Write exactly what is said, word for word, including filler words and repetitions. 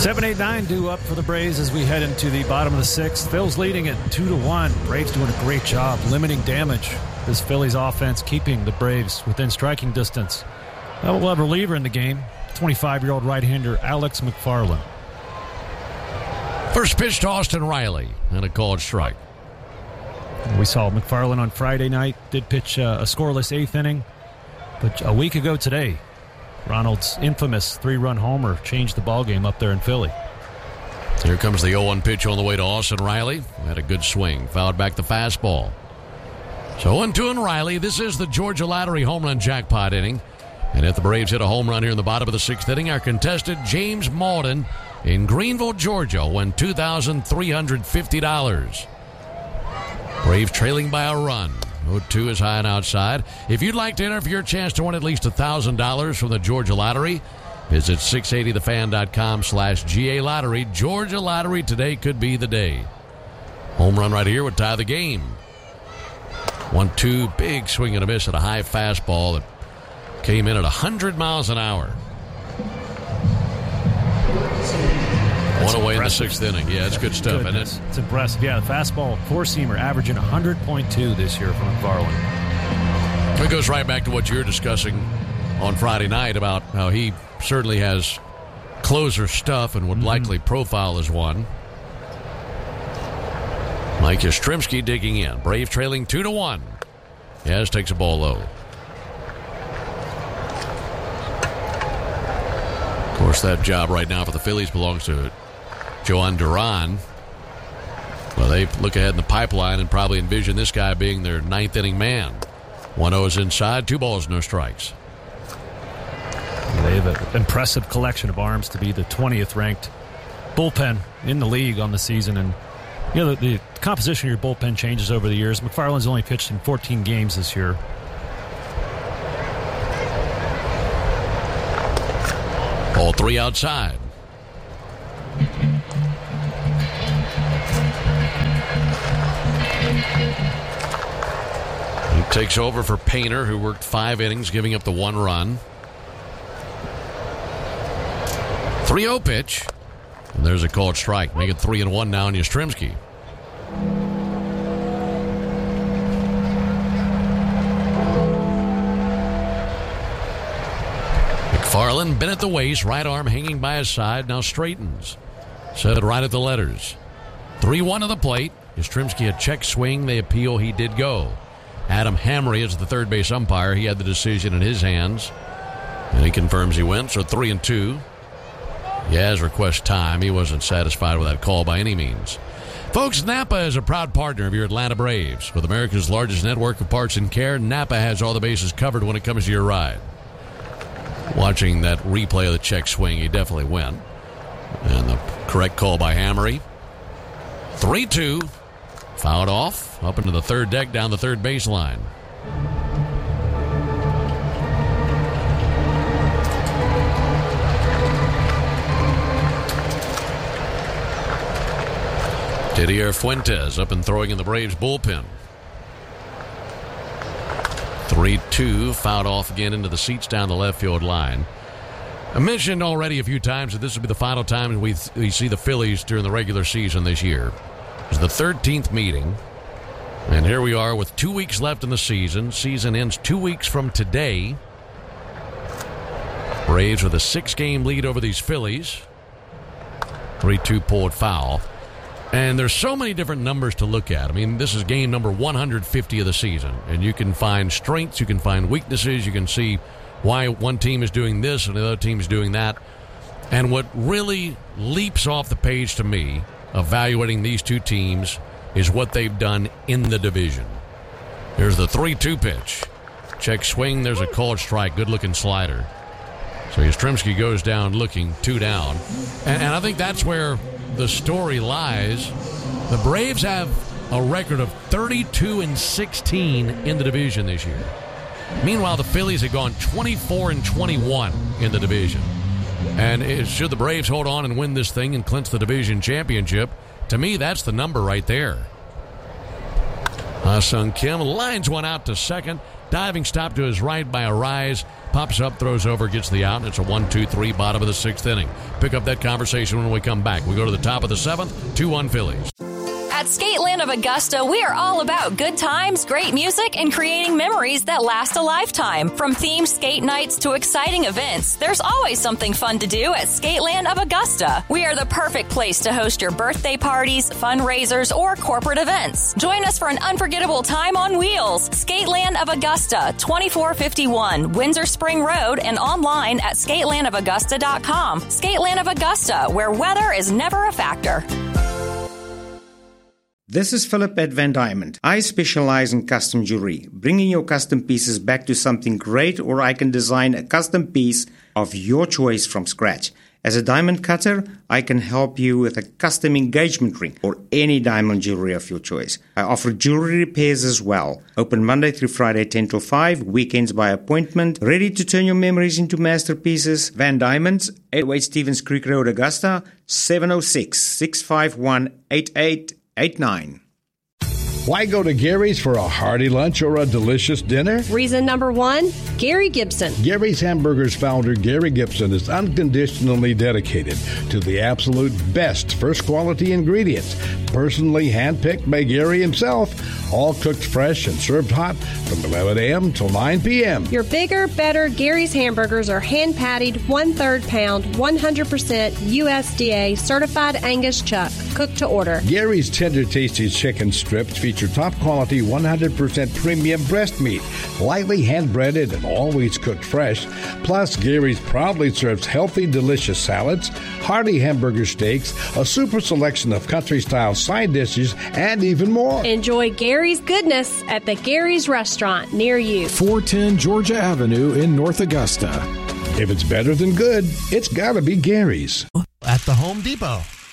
seven eight nine due up for the Braves as we head into the bottom of the sixth. Phil's leading it two to one. Braves doing a great job limiting damage. This Phillies offense keeping the Braves within striking distance. Now we'll have a reliever in the game, twenty-five-year-old right-hander Alex McFarland. First pitch to Austin Riley and a called strike. We saw McFarland on Friday night, did pitch uh, a scoreless eighth inning. But a week ago today, Ronald's infamous three-run homer changed the ballgame up there in Philly. Here comes the oh one pitch on the way to Austin Riley. Had a good swing. Fouled back the fastball. So oh two and Riley. This is the Georgia Lottery home run jackpot inning. And if the Braves hit a home run here in the bottom of the sixth inning, our contestant James Malden in Greenville, Georgia, won two thousand three hundred fifty dollars. Braves trailing by a run. oh two is high and outside. If you'd like to enter for your chance to win at least one thousand dollars from the Georgia Lottery, visit six eighty the fan dot com slash G A Lottery. Georgia Lottery, today could be the day. Home run right here would tie the game. one two, big swing and a miss at a high fastball that came in at one hundred miles an hour. That's One away impressive. in the sixth inning. Yeah, it's good stuff, isn't it? It's impressive. Yeah, the fastball, four-seamer, averaging one hundred point two this year from McFarland. It goes right back to what you were discussing on Friday night about how he certainly has closer stuff and would mm-hmm. likely profile as one. Mike Yastrzemski digging in. Brave trailing two to one. Yes, takes a ball low. Of course, that job right now for the Phillies belongs to Joan Duran. Well, they look ahead in the pipeline and probably envision this guy being their ninth inning man. one oh is inside, two balls, no strikes. They have an impressive collection of arms to be the twentieth ranked bullpen in the league on the season. And you know, the, the composition of your bullpen changes over the years. McFarland's only pitched in fourteen games this year. Ball three outside. He takes over for Painter, who worked five innings, giving up the one run. three oh pitch. And there's a called strike. Make it three and one now on Yastrzemski. McFarland bent at the waist, right arm hanging by his side, now straightens. Set it right at the letters. three one to the plate. Yastrzemski a check swing. They appeal. He did go. Adam Hamry is the third base umpire. He had the decision in his hands. And he confirms he went, so three and two. Yaz requests time. He wasn't satisfied with that call by any means. Folks, Napa is a proud partner of your Atlanta Braves. With America's largest network of parts and care, Napa has all the bases covered when it comes to your ride. Watching that replay of the check swing, he definitely went. And the correct call by Hamry. three two. Fouled off. Up into the third deck, down the third baseline. Didier Fuentes up and throwing in the Braves bullpen. three two, fouled off again into the seats down the left field line. I mentioned already a few times that this will be the final time we, we see the Phillies during the regular season this year. It's the thirteenth meeting, and here we are with two weeks left in the season. Season ends two weeks from today. Braves with a six-game lead over these Phillies. three two pulled foul. And there's so many different numbers to look at. I mean, this is game number one hundred fifty of the season. And you can find strengths, you can find weaknesses, you can see why one team is doing this and the other team is doing that. And what really leaps off the page to me, evaluating these two teams, is what they've done in the division. Here's the three two pitch. Check swing, there's a called strike, good-looking slider. So Yastrzemski goes down looking, two down. And, and I think that's where the story lies. The Braves have a record of thirty-two and sixteen in the division this year. Meanwhile, the Phillies have gone twenty-four and twenty-one in the division. And it, should the Braves hold on and win this thing and clinch the division championship, to me, that's the number right there. Ha-Seong Kim lines one out to second. Diving stop to his right by Arise. Pops up, throws over, gets the out, and it's a one two three bottom of the sixth inning. Pick up that conversation when we come back. We go to the top of the seventh, two one Phillies. At Skateland of Augusta, we are all about good times, great music, and creating memories that last a lifetime. From themed skate nights to exciting events, there's always something fun to do at Skateland of Augusta. We are the perfect place to host your birthday parties, fundraisers, or corporate events. Join us for an unforgettable time on wheels. Skateland of Augusta, twenty-four fifty-one Windsor Spring Road, and online at skateland of augusta dot com. Skateland of Augusta, where weather is never a factor. This is Philip at Van Diamond. I specialize in custom jewelry, bringing your custom pieces back to something great, or I can design a custom piece of your choice from scratch. As a diamond cutter, I can help you with a custom engagement ring or any diamond jewelry of your choice. I offer jewelry repairs as well. Open Monday through Friday, ten till five, weekends by appointment. Ready to turn your memories into masterpieces? Van Diamonds, eight oh eight Stevens Creek Road, Augusta, seven oh six, six five one, eight eight eight nine. Why go to Gary's for a hearty lunch or a delicious dinner? Reason number one, Gary Gibson. Gary's Hamburgers founder Gary Gibson is unconditionally dedicated to the absolute best first quality ingredients, personally handpicked by Gary himself, all cooked fresh and served hot from eleven a.m. till nine p.m. Your bigger, better Gary's hamburgers are hand-patted, one-third pound, one hundred percent U S D A certified Angus chuck, cooked to order. Gary's tender, tasty chicken strips feature top quality, one hundred percent premium breast meat, lightly hand-breaded and always cooked fresh. Plus, Gary's proudly serves healthy, delicious salads, hearty hamburger steaks, a super selection of country-style side dishes, and even more. Enjoy Gary's goodness at the Gary's Restaurant near you. four ten Georgia Avenue in North Augusta. If it's better than good, it's got to be Gary's. At the Home Depot.